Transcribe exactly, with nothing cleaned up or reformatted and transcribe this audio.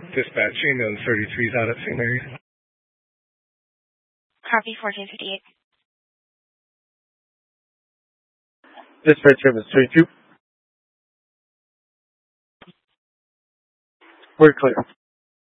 Dispatching on thirty-threes out at Saint Mary's. Copy fourteen fifty-eight. Dispatch service thirty-two. We're clear.